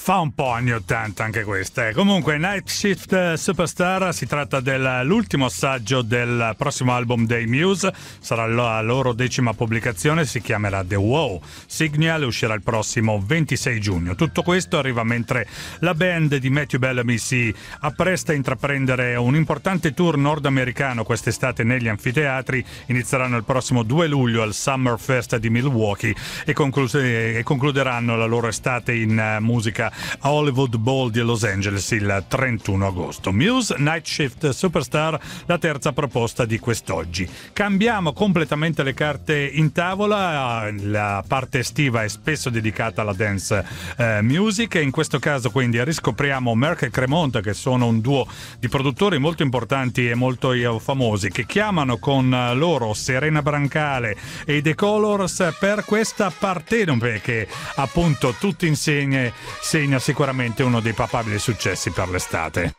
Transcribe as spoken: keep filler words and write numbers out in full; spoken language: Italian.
Fa un po' anni ottanta anche queste. Comunque, Night Shift Superstar si tratta dell'ultimo assaggio del prossimo album dei Muse. Sarà la loro decima pubblicazione, si chiamerà The Wow Signal, uscirà il prossimo ventisei giugno. Tutto questo arriva mentre la band di Matthew Bellamy si appresta a intraprendere un importante tour nordamericano quest'estate negli anfiteatri. Inizieranno il prossimo due luglio al Summerfest di Milwaukee e, conclu- e concluderanno la loro estate in uh, musica a Hollywood Bowl di Los Angeles il trentuno agosto. Muse, Night Shift Superstar, la terza proposta di quest'oggi. Cambiamo completamente le carte in tavola. La parte estiva è spesso dedicata alla dance eh, music e in questo caso quindi riscopriamo Merck e Cremont, che sono un duo di produttori molto importanti e molto famosi, che chiamano con loro Serena Brancale e i The Colors per questa Partenope che appunto tutti insieme segna sicuramente uno dei papabili successi per l'estate.